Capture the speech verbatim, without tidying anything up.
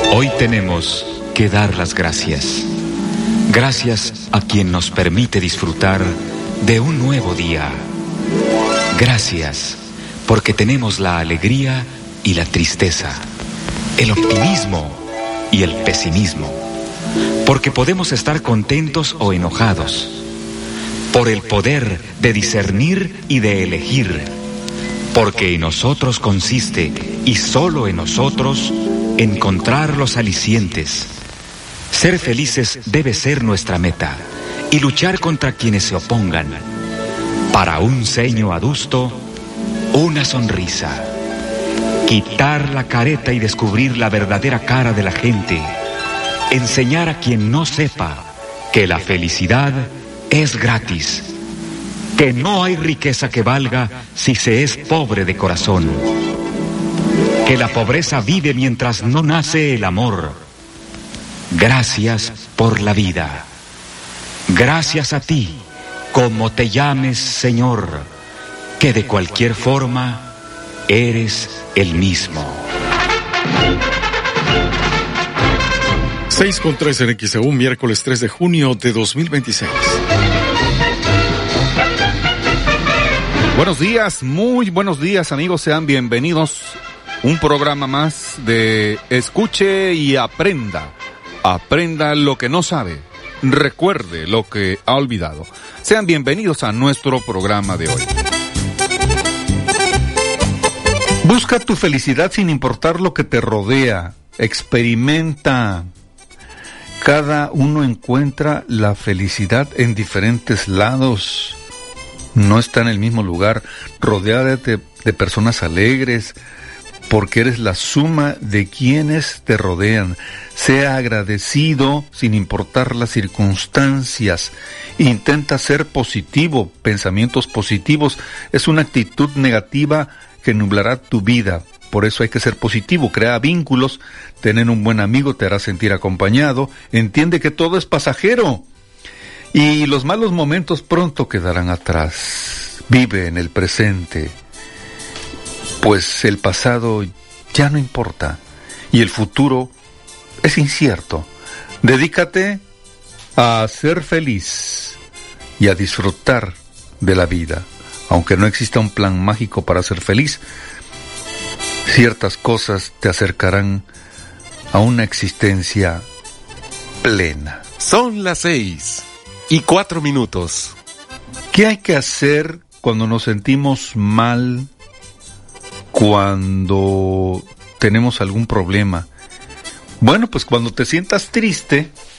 Hoy tenemos que dar las gracias. Gracias a quien nos permite disfrutar de un nuevo día. Gracias porque tenemos la alegría y la tristeza, el optimismo y el pesimismo, porque podemos estar contentos o enojados, por el poder de discernir y de elegir, porque en nosotros consiste, y solo en nosotros, encontrar los alicientes. Ser felices debe ser nuestra meta, y luchar contra quienes se opongan. Para un ceño adusto, una sonrisa. Quitar la careta y descubrir la verdadera cara de la gente. Enseñar a quien no sepa que la felicidad es gratis. Que no hay riqueza que valga si se es pobre de corazón. Que la pobreza vive mientras no nace el amor. Gracias por la vida. Gracias a ti, como te llames, Señor, que de cualquier forma eres el mismo. seis con tres en X E U, miércoles tres de junio de dos mil veintiséis. Buenos días, muy buenos días, amigos, sean bienvenidos. Un programa más de Escuche y Aprenda. Aprenda lo que no sabe, recuerde lo que ha olvidado. Sean bienvenidos a nuestro programa de hoy. Busca tu felicidad sin importar lo que te rodea. Experimenta. Cada uno encuentra la felicidad en diferentes lados. No está en el mismo lugar. Rodéate de personas alegres, porque eres la suma de quienes te rodean. Sea agradecido sin importar las circunstancias. Intenta ser positivo. Pensamientos positivos es una actitud negativa que nublará tu vida. Por eso hay que ser positivo. Crea vínculos. Tener un buen amigo te hará sentir acompañado. Entiende que todo es pasajero. Y los malos momentos pronto quedarán atrás. Vive en el presente, pues el pasado ya no importa y el futuro es incierto. Dedícate a ser feliz y a disfrutar de la vida. Aunque no exista un plan mágico para ser feliz, ciertas cosas te acercarán a una existencia plena. Son las seis y cuatro minutos. ¿Qué hay que hacer cuando nos sentimos mal? Cuando tenemos algún problema. Bueno, pues cuando te sientas triste,